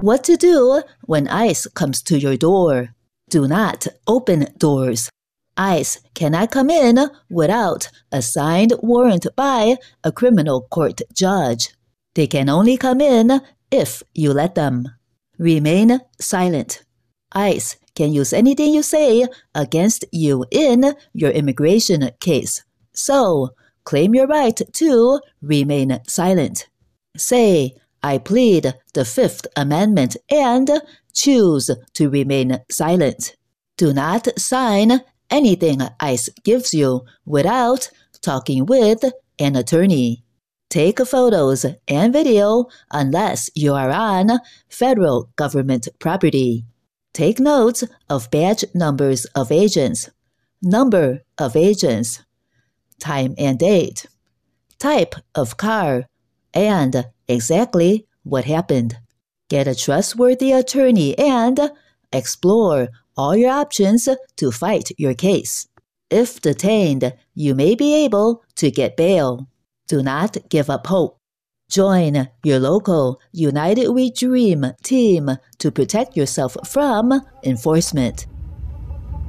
What to do when ICE comes to your door. Do not open doors. ICE cannot come in without a signed warrant by a criminal court judge. They can only come in if you let them. Remain silent. ICE can use anything you say against you in your immigration case. So, claim your right to remain silent. Say, I plead the Fifth Amendment and choose to remain silent. Do not sign anything ICE gives you without talking with an attorney. Take photos and video unless you are on federal government property. Take notes of badge numbers of agents, number of agents, time and date, type of car, and exactly what happened. Get a trustworthy attorney and explore all your options to fight your case. If detained, you may be able to get bail. Do not give up hope. Join your local United We Dream team to protect yourself from enforcement.